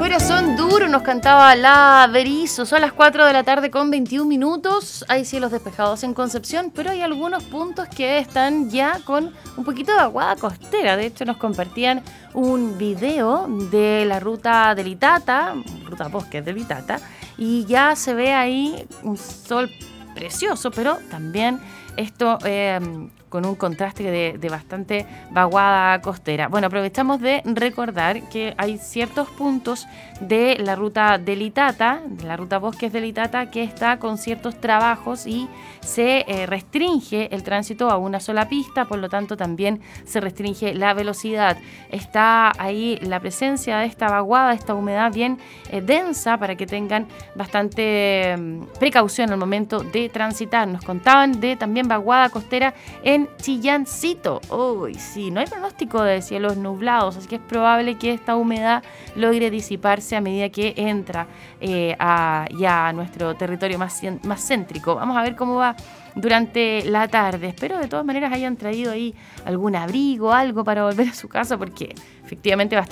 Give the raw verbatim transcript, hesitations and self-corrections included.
Corazón duro nos cantaba la Berizo. Son las cuatro de la tarde con veintiún minutos. Hay cielos despejados en Concepción, pero hay algunos puntos que están ya con un poquito de aguada costera. De hecho, nos compartían un video de la ruta del Itata, ruta Bosques del Itata, y ya se ve ahí un sol precioso, pero también esto eh, con un contraste de, de bastante vaguada costera. Bueno, aprovechamos de recordar que hay ciertos puntos de la ruta del Itata, de la ruta Bosques del Itata, que está con ciertos trabajos y se eh, restringe el tránsito a una sola pista, por lo tanto también se restringe la velocidad. Está ahí la presencia de esta vaguada, esta humedad bien eh, densa, para que tengan bastante eh, precaución al momento de transitar. Nos contaban de también vaguada costera en Chillancito. Uy, sí, no hay pronóstico de cielos nublados, así que es probable que esta humedad logre disiparse a medida que entra eh, a, ya a nuestro territorio más, más céntrico. Vamos a ver cómo va durante la tarde. Espero de todas maneras hayan traído ahí algún abrigo, algo para volver a su casa, porque efectivamente va a estar